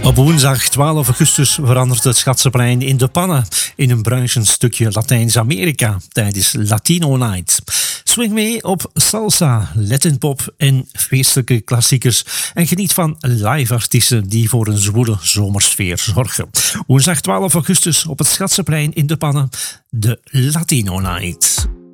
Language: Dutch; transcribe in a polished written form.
Op woensdag 12 augustus verandert het Schatsenplein in de pannen in een bruisend stukje Latijns-Amerika tijdens Latino Night. Swing mee op salsa, Latin pop en feestelijke klassiekers en geniet van live artiesten die voor een zwoele zomersfeer zorgen. Woensdag 12 augustus op het Schatsenplein in de pannen, de Latino Night.